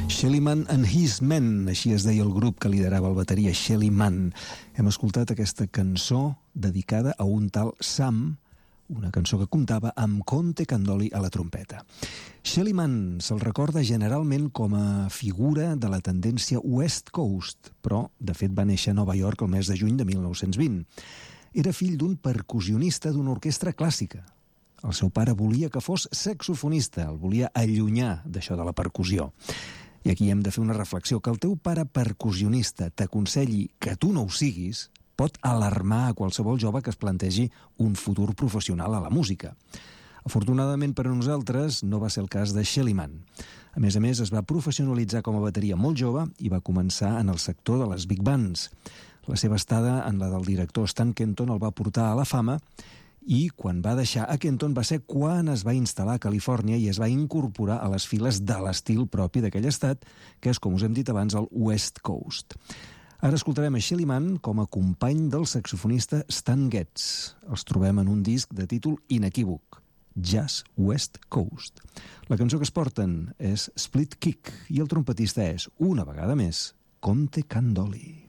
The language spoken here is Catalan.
Shelly Manne and His Men, així es deia el grup que liderava el bateria, Shelly Manne. Hem escoltat aquesta cançó dedicada a un tal Sam, una cançó que comptava amb Conte Candoli a la trompeta. Shelly Manne se'l recorda generalment com a figura de la tendència West Coast, però, de fet, va néixer a Nova York el mes de juny de 1920. Era fill d'un percussionista d'una orquestra clàssica. El seu pare volia que fos saxofonista, el volia allunyar d'això de la percussió. I aquí hem de fer una reflexió, que el teu pare percussionista t'aconselli que tu no ho siguis, pot alarmar a qualsevol jove que es plantegi un futur professional a la música. Afortunadament per a nosaltres no va ser el cas de Shelly Manne. A més, es va professionalitzar com a bateria molt jove i va començar en el sector de les big bands. La seva estada en la del director Stan Kenton el va portar a la fama i quan va deixar a Kenton va ser quan es va instal·lar a Califòrnia i es va incorporar a les files de l'estil propi d'aquell estat, que és, com us hem dit abans, el West Coast. Ara escoltarem a Shelly Manne com a company del saxofonista Stan Getz. Els trobem en un disc de títol inequívoc, Jazz West Coast. La cançó que es porten és Split Kick i el trompetista és, una vegada més, Conte Candoli.